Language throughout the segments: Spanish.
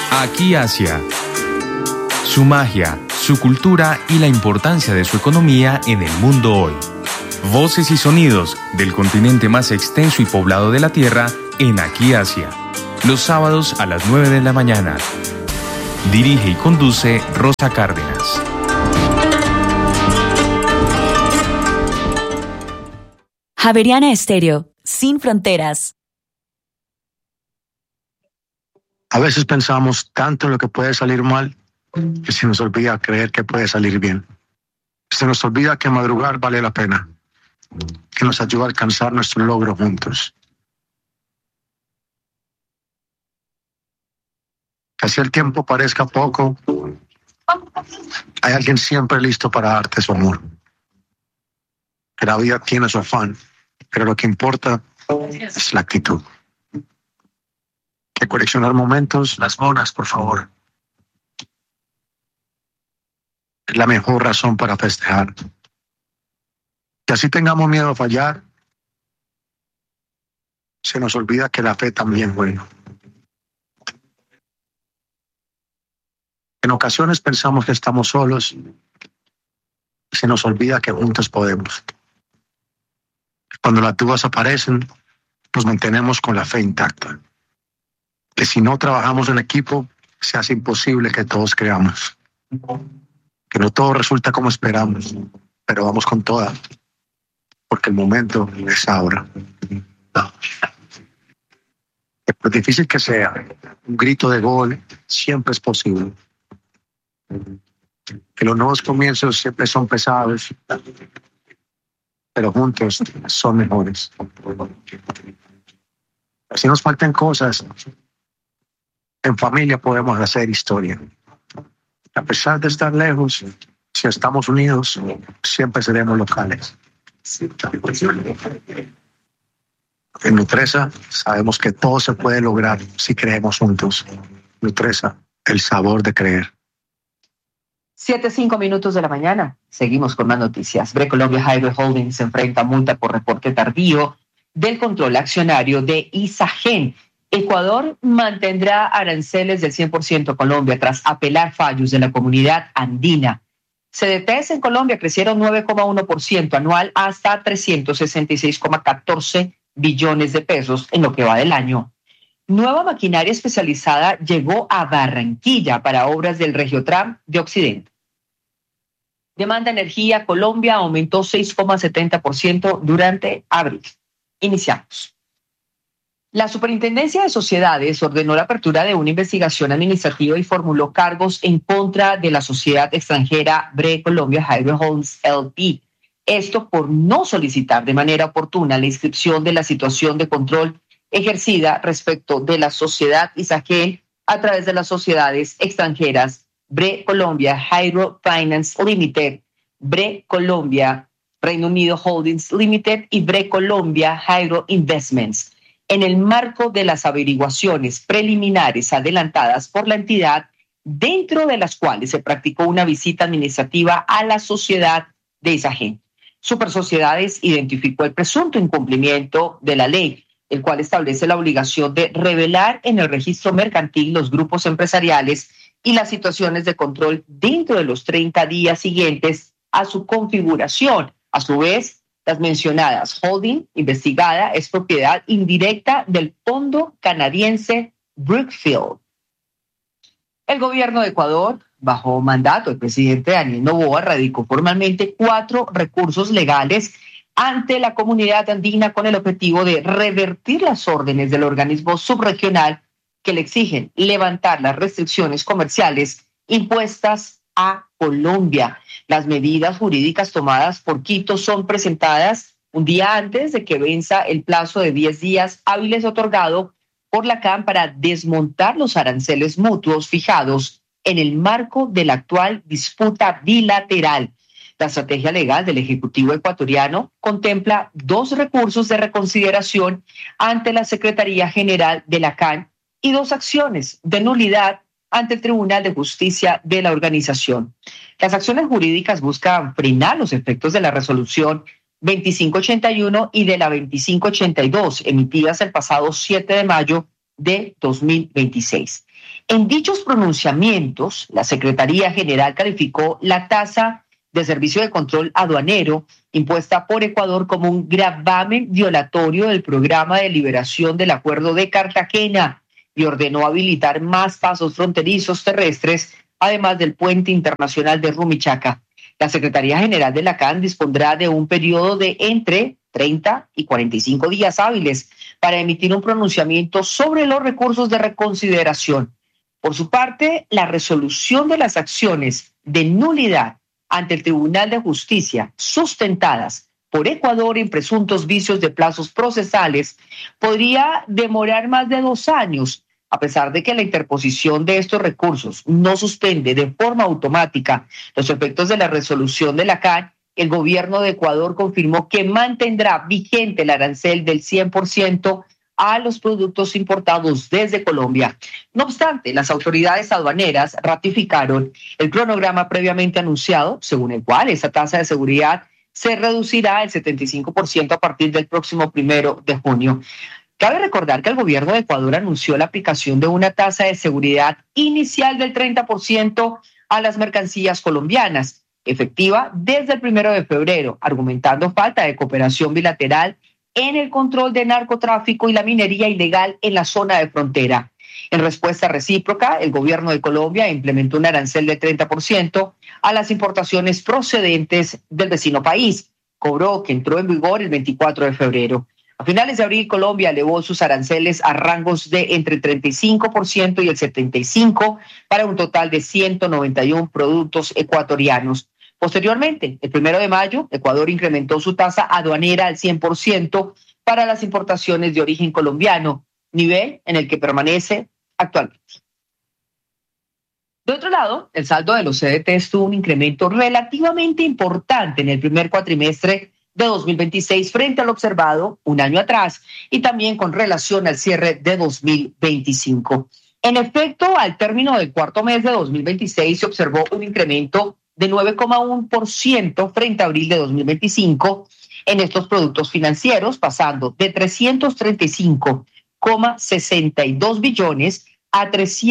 Aquí Asia. Su magia, su cultura y la importancia de su economía en el mundo hoy. Voces y sonidos del continente más extenso y poblado de la Tierra en Aquí Asia. Los sábados a las 9 de la mañana. Dirige y conduce Rosa Cárdenas. Javeriana Estéreo, sin fronteras. A veces pensamos tanto en lo que puede salir mal que se nos olvida creer que puede salir bien. Se nos olvida que madrugar vale la pena, que nos ayuda a alcanzar nuestro logro juntos. Que así el tiempo parezca poco, hay alguien siempre listo para darte su amor. Que la vida tiene su afán, pero lo que importa es la actitud. Que coleccionar momentos, las monas, por favor, es la mejor razón para festejar. Que así tengamos miedo a fallar, se nos olvida que la fe también es buena. En ocasiones pensamos que estamos solos y se nos olvida que juntos podemos. Cuando las dudas aparecen, nos mantenemos con la fe intacta. Que si no trabajamos en equipo, se hace imposible que todos creamos. Que no todo resulta como esperamos, pero vamos con toda, porque el momento es ahora. Por difícil que sea, un grito de gol siempre es posible. Que los nuevos comienzos siempre son pesados, pero juntos son mejores. Si nos faltan cosas, en familia podemos hacer historia. A pesar de estar lejos, si estamos unidos, siempre seremos locales. En Nutresa sabemos que todo se puede lograr si creemos juntos. Nutresa, el sabor de creer. 7:05 de la mañana. Seguimos con más noticias. Colombia Highway Holdings se enfrenta a multa por reporte tardío del control accionario de Isagen. Ecuador mantendrá aranceles del 100% a Colombia tras apelar fallos de la comunidad andina. CDTs en Colombia crecieron 9,1% anual hasta 366,14 billones de pesos en lo que va del año. Nueva maquinaria especializada llegó a Barranquilla para obras del Regiotram de Occidente. Demanda de energía. Colombia aumentó 6,70% durante abril. Iniciamos. La Superintendencia de Sociedades ordenó la apertura de una investigación administrativa y formuló cargos en contra de la sociedad extranjera Colombia Highway Holdings LP. Esto por no solicitar de manera oportuna la inscripción de la situación de control ejercida respecto de la sociedad Isagen a través de las sociedades extranjeras Colombia Hydro Finance Limited, Colombia Reino Unido Holdings Limited y Colombia Hydro Investments, en el marco de las averiguaciones preliminares adelantadas por la entidad, dentro de las cuales se practicó una visita administrativa a la sociedad de Isagen. Supersociedades identificó el presunto incumplimiento de la ley, el cual establece la obligación de revelar en el registro mercantil los grupos empresariales y las situaciones de control dentro de los 30 días siguientes a su configuración. A su vez, las mencionadas holding investigada es propiedad indirecta del fondo canadiense Brookfield. El gobierno de Ecuador, bajo mandato del presidente Daniel Noboa, radicó formalmente 4 recursos legales ante la comunidad andina con el objetivo de revertir las órdenes del organismo subregional que le exigen levantar las restricciones comerciales impuestas a Colombia. Las medidas jurídicas tomadas por Quito son presentadas un día antes de que venza el plazo de 10 días hábiles otorgado por la CAN para desmontar los aranceles mutuos fijados en el marco de la actual disputa bilateral. La estrategia legal del Ejecutivo ecuatoriano contempla 2 recursos de reconsideración ante la Secretaría General de la CAN y 2 acciones de nulidad ante el Tribunal de Justicia de la organización. Las acciones jurídicas buscan frenar los efectos de la resolución 2581 y de la 2582, emitidas el pasado 7 de mayo de 2026. En dichos pronunciamientos, la Secretaría General calificó la tasa de servicio de control aduanero impuesta por Ecuador como un gravamen violatorio del programa de liberación del Acuerdo de Cartagena y ordenó habilitar más pasos fronterizos terrestres, además del puente internacional de Rumichaca. La Secretaría General de la CAN dispondrá de un periodo de entre 30 y 45 días hábiles para emitir un pronunciamiento sobre los recursos de reconsideración. Por su parte, la resolución de las acciones de nulidad ante el Tribunal de Justicia sustentadas por Ecuador en presuntos vicios de plazos procesales podría demorar más de 2 años, a pesar de que la interposición de estos recursos no suspende de forma automática los efectos de la resolución de la CAN. El gobierno de Ecuador confirmó que mantendrá vigente el arancel del 100% a los productos importados desde Colombia. No obstante, las autoridades aduaneras ratificaron el cronograma previamente anunciado, según el cual esa tasa de seguridad se reducirá al 75% a partir del próximo 1 de junio. Cabe recordar que el gobierno de Ecuador anunció la aplicación de una tasa de seguridad inicial del 30% a las mercancías colombianas, efectiva desde el 1 de febrero, argumentando falta de cooperación bilateral en el control de narcotráfico y la minería ilegal en la zona de frontera. En respuesta recíproca, el gobierno de Colombia implementó un arancel de 30% a las importaciones procedentes del vecino país, cobro que entró en vigor el 24 de febrero. A finales de abril, Colombia elevó sus aranceles a rangos de entre el 35% y el 75% para un total de 191 productos ecuatorianos. Posteriormente, el 1 de mayo, Ecuador incrementó su tasa aduanera al 100% para las importaciones de origen colombiano, nivel en el que permanece actualmente. De otro lado, el saldo de los CDTs tuvo un incremento relativamente importante en el primer cuatrimestre de 2026 frente al observado un año atrás y también con relación al cierre de 2025. En efecto, al término del cuarto mes de 2026 se observó un incremento de 9,1% frente a abril de 2025 en estos productos financieros, pasando de 335,62 billones a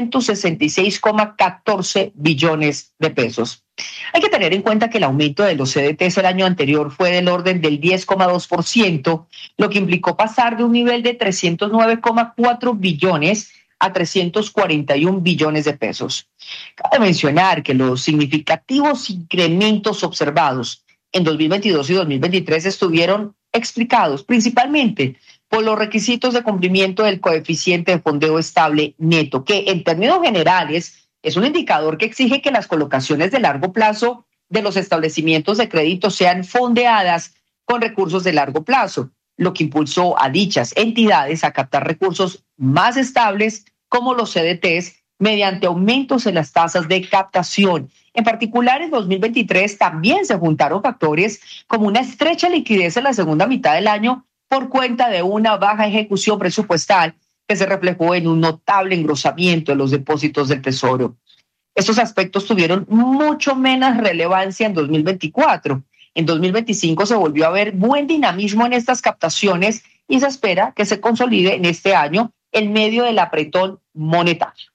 366,14 billones de pesos. Hay que tener en cuenta que el aumento de los CDTs el año anterior fue del orden del 10,2%, lo que implicó pasar de un nivel de 309,4 billones a 341 billones de pesos. Cabe mencionar que los significativos incrementos observados en 2022 y 2023 estuvieron explicados principalmente por los requisitos de cumplimiento del coeficiente de fondeo estable neto, que en términos generales es un indicador que exige que las colocaciones de largo plazo de los establecimientos de crédito sean fondeadas con recursos de largo plazo, lo que impulsó a dichas entidades a captar recursos más estables como los CDTs mediante aumentos en las tasas de captación. En particular, en 2023 también se juntaron factores como una estrecha liquidez en la segunda mitad del año por cuenta de una baja ejecución presupuestal que se reflejó en un notable engrosamiento de los depósitos del Tesoro. Estos aspectos tuvieron mucho menos relevancia en 2024. En 2025 se volvió a ver buen dinamismo en estas captaciones y se espera que se consolide en este año en medio del apretón monetario.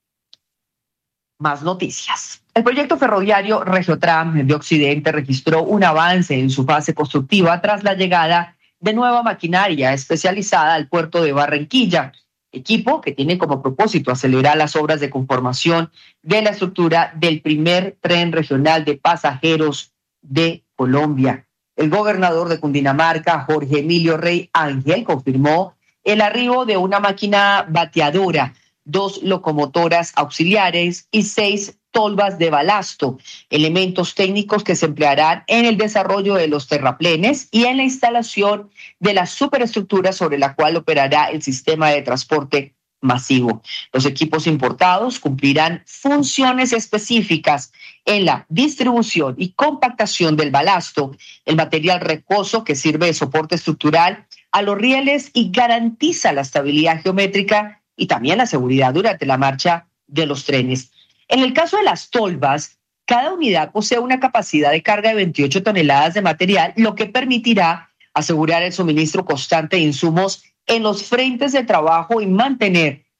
Más noticias. El proyecto ferroviario Regiotram de Occidente registró un avance en su fase constructiva tras la llegada de nueva maquinaria especializada al puerto de Barranquilla, equipo que tiene como propósito acelerar las obras de conformación de la estructura del primer tren regional de pasajeros de Colombia. El gobernador de Cundinamarca, Jorge Emilio Rey Ángel, confirmó el arribo de una máquina bateadora, 2 locomotoras auxiliares y 6 tolvas de balasto, elementos técnicos que se emplearán en el desarrollo de los terraplenes y en la instalación de la superestructura sobre la cual operará el sistema de transporte masivo. Los equipos importados cumplirán funciones específicas en la distribución y compactación del balasto, el material recoso que sirve de soporte estructural a los rieles y garantiza la estabilidad geométrica y también la seguridad durante la marcha de los trenes. En el caso de las tolvas, cada unidad posee una capacidad de carga de 28 toneladas de material, lo que permitirá asegurar el suministro constante de insumos en los frentes de trabajo y mantener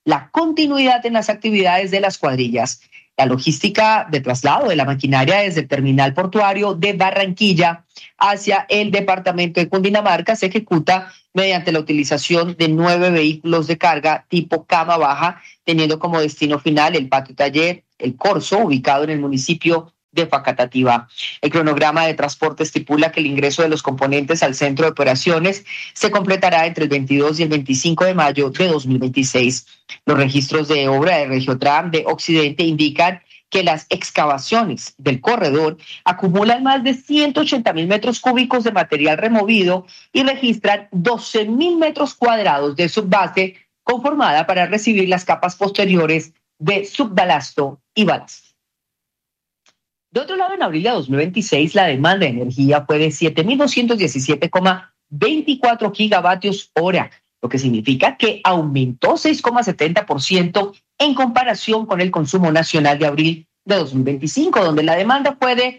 la continuidad en las actividades de las cuadrillas. La logística de traslado de la maquinaria desde el terminal portuario de Barranquilla hacia el departamento de Cundinamarca se ejecuta mediante la utilización de 9 vehículos de carga tipo cama baja, teniendo como destino final el patio taller El Corso, ubicado en el municipio de Facatativá. El cronograma de transporte estipula que el ingreso de los componentes al centro de operaciones se completará entre el 22 y el 25 de mayo de 2026. Los registros de obra de Regiotram de Occidente indican que las excavaciones del corredor acumulan más de 180.000 metros cúbicos de material removido y registran 12.000 metros cuadrados de subbase conformada para recibir las capas posteriores de subbalasto y balasto. De otro lado, en abril de 2026, la demanda de energía fue de 7.217,24 gigavatios hora, lo que significa que aumentó 6,70% en comparación con el consumo nacional de abril de 2025, donde la demanda fue de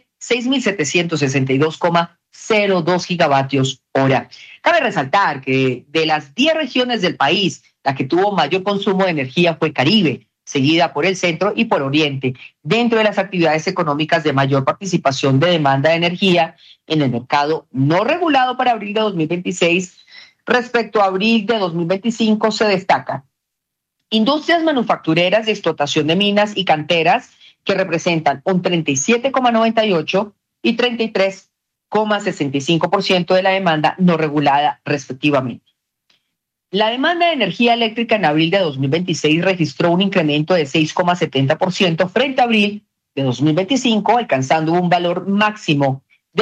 6.762,02 gigavatios hora. Cabe resaltar que de las 10 regiones del país, la que tuvo mayor consumo de energía fue Caribe, seguida por el centro y por oriente, dentro de las actividades económicas de mayor participación de demanda de energía en el mercado no regulado para abril de 2026. Respecto a abril de 2025 se destacan industrias manufactureras de explotación de minas y canteras, que representan un 37,98 y 33,65% de la demanda no regulada respectivamente. La demanda de energía eléctrica en abril de 2026 registró un incremento de 6,70% frente a abril de 2025, alcanzando un valor máximo de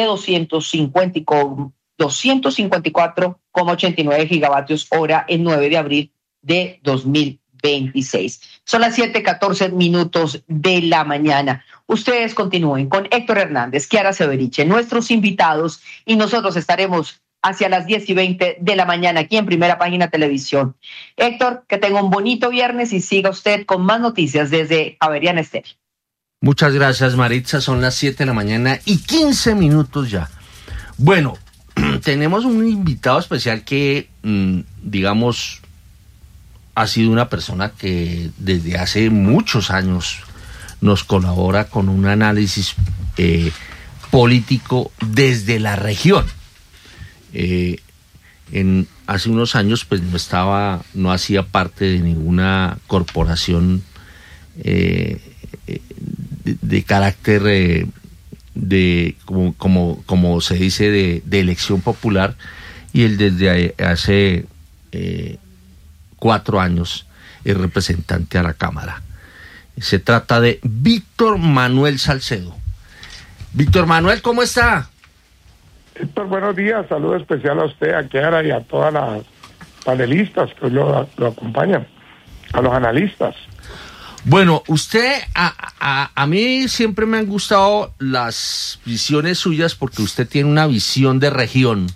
254,89 gigavatios hora el 9 de abril de 2026. Son las 7:14 de la mañana. Ustedes continúen con Héctor Hernández, Kiara Severiche, nuestros invitados, y nosotros estaremos hacia las 10:20 de la mañana aquí en Primera Página Televisión. Héctor, que tenga un bonito viernes y siga usted con más noticias desde Javeriana Estéreo. Muchas gracias, Maritza. Son las 7 de la mañana y 15 minutos ya. Bueno, tenemos un invitado especial que, digamos, ha sido una persona que desde hace muchos años nos colabora con un análisis político desde la región. Hace unos años pues no hacía parte de ninguna corporación de carácter como se dice de elección popular, y él desde hace 4 años es representante a la Cámara. Se trata de Víctor Manuel Salcedo. Víctor Manuel, ¿cómo está? Héctor, buenos días, saludo especial a usted, a Kiara y a todas las panelistas que hoy lo acompañan, a los analistas. Bueno, usted, a mí siempre me han gustado las visiones suyas porque usted tiene una visión de región,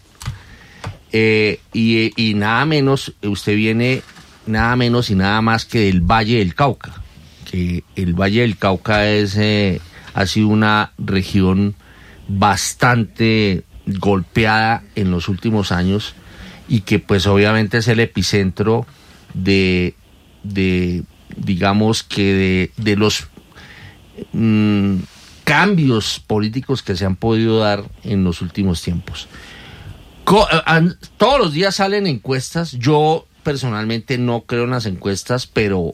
y nada menos, usted viene nada menos y nada más que del Valle del Cauca, que el Valle del Cauca ha sido una región bastante golpeada en los últimos años, y que pues obviamente es el epicentro de digamos que de los cambios políticos que se han podido dar en los últimos tiempos. Todos los días salen encuestas. Yo personalmente no creo en las encuestas, pero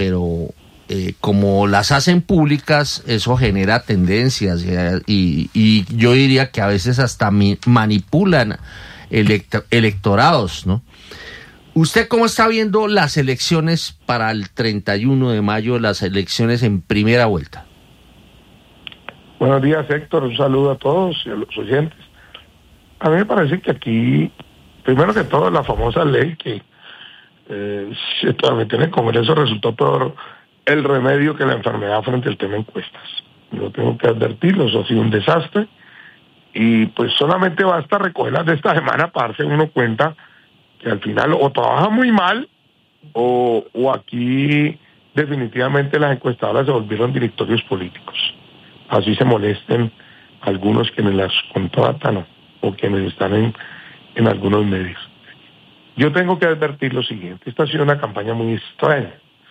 como las hacen públicas, eso genera tendencias, y yo diría que a veces hasta manipulan electorados, ¿no? ¿Usted cómo está viendo las elecciones para el 31 de mayo, las elecciones en primera vuelta? Buenos días, Héctor, un saludo a todos y a los oyentes. A mí me parece que aquí, primero que todo, la famosa ley que se tramitió en el Congreso resultó peor el remedio que la enfermedad frente al tema encuestas. Yo tengo que advertirlo, eso ha sido un desastre, y pues solamente basta recogerlas de esta semana para darse uno cuenta que al final o trabaja muy mal o aquí definitivamente las encuestadoras se volvieron directorios políticos. Así se molesten algunos quienes las contratan o quienes están en algunos medios. Yo tengo que advertir lo siguiente: esta ha sido una campaña muy extraña.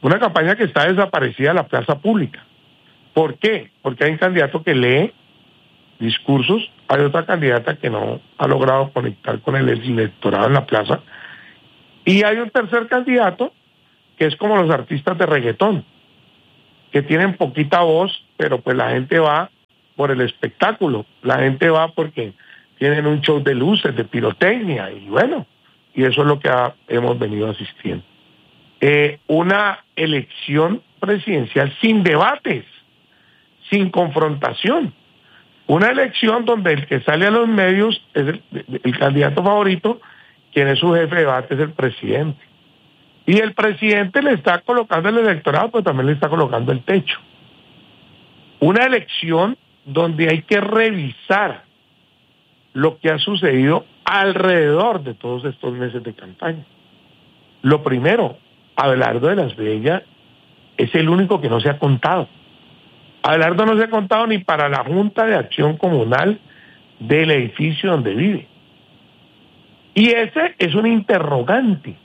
una campaña que está desaparecida de la plaza pública. ¿Por qué? Porque hay un candidato que lee discursos, hay otra candidata que no ha logrado conectar con el electorado en la plaza, y hay un tercer candidato que es como los artistas de reggaetón, que tienen poquita voz, pero pues la gente va por el espectáculo, la gente va porque tienen un show de luces, de pirotecnia, y bueno, y eso es lo que hemos venido asistiendo. Una elección presidencial sin debates, sin confrontación. Una elección donde el que sale a los medios es el candidato favorito, quien es su jefe de debate es el presidente. Y el presidente le está colocando el electorado, pero también le está colocando el techo. Una elección donde hay que revisar lo que ha sucedido alrededor de todos estos meses de campaña. Lo primero, Abelardo de la Espriella es el único que no se ha contado. Abelardo no se ha contado ni para la Junta de Acción Comunal del edificio donde vive. Y ese es un interrogante.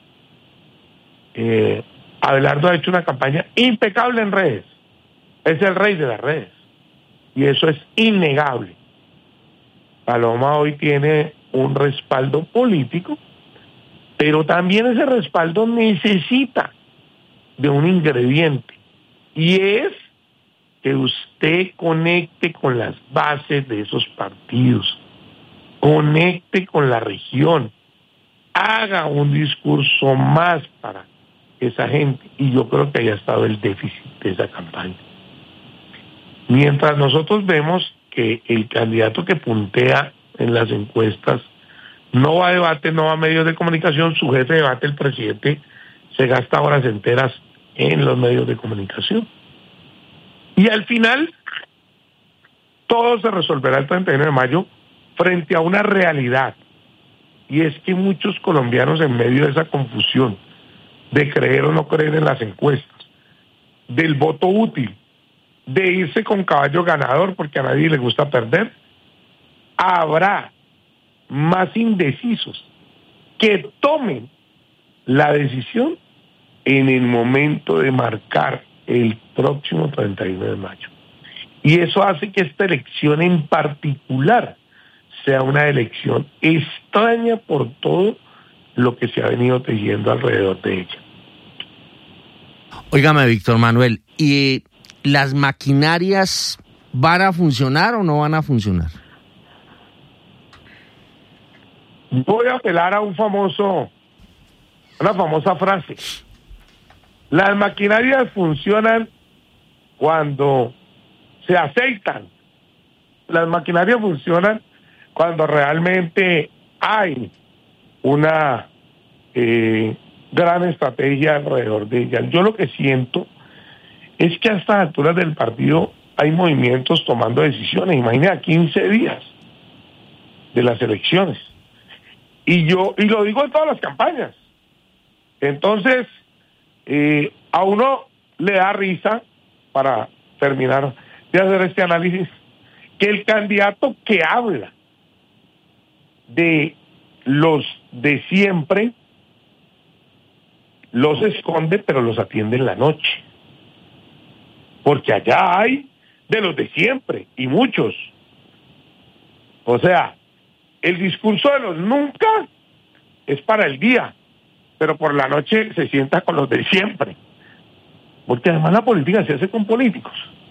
Abelardo ha hecho una campaña impecable en redes. Es el rey de las redes. Y eso es innegable. Paloma hoy tiene un respaldo político, pero también ese respaldo necesita de un ingrediente. Y es que usted conecte con las bases de esos partidos, conecte con la región, haga un discurso más para esa gente, y yo creo que ahí ha estado el déficit de esa campaña. Mientras nosotros vemos que el candidato que puntea en las encuestas no va a debate, no va a medios de comunicación, su jefe de debate, el presidente, se gasta horas enteras en los medios de comunicación. Y al final, todo se resolverá el 31 de mayo frente a una realidad. Y es que muchos colombianos, en medio de esa confusión de creer o no creer en las encuestas, del voto útil, de irse con caballo ganador porque a nadie le gusta perder, habrá más indecisos que tomen la decisión en el momento de marcar el próximo 31 de mayo. Y eso hace que esta elección en particular sea una elección extraña por todo lo que se ha venido tejiendo alrededor de ella. Óigame, Víctor Manuel, ¿y las maquinarias van a funcionar o no van a funcionar? Voy a apelar a una famosa frase. Las maquinarias funcionan cuando se aceitan. Las maquinarias funcionan cuando realmente hay una gran estrategia alrededor de ellas. Yo lo que siento es que a estas alturas del partido hay movimientos tomando decisiones. Imagínate, a 15 días de las elecciones. Y lo digo en todas las campañas. Entonces, a uno le da risa, para terminar de hacer este análisis, que el candidato que habla de los de siempre los esconde, pero los atiende en la noche. Porque allá hay de los de siempre, y muchos. O sea, el discurso de los nunca es para el día, pero por la noche se sienta con los de siempre. Porque además la política se hace con políticos.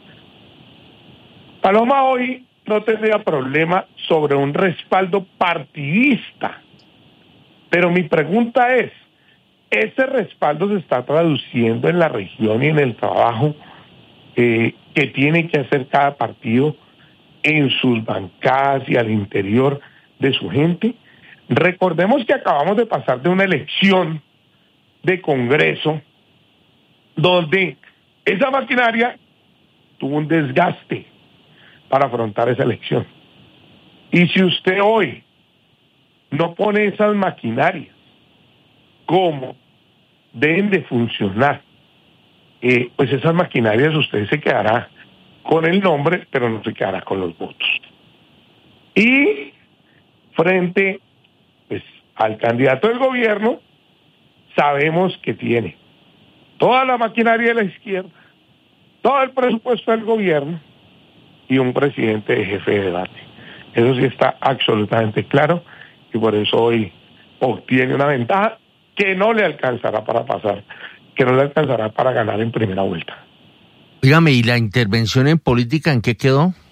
Paloma hoy no tendría problema sobre un respaldo partidista. Pero mi pregunta es, ¿ese respaldo se está traduciendo en la región y en el trabajo que tiene que hacer cada partido en sus bancadas y al interior de su gente? Recordemos que acabamos de pasar de una elección de Congreso donde esa maquinaria tuvo un desgaste para afrontar esa elección. Y si usted hoy no pone esas maquinarias como deben de funcionar, pues esas maquinarias usted se quedará con el nombre, pero no se quedará con los votos. Y frente pues al candidato del gobierno, sabemos que tiene toda la maquinaria de la izquierda, todo el presupuesto del gobierno y un presidente de jefe de debate. Eso sí está absolutamente claro y por eso hoy obtiene una ventaja que no le alcanzará para pasar, que no le alcanzará para ganar en primera vuelta. Dígame, ¿y la intervención en política en qué quedó?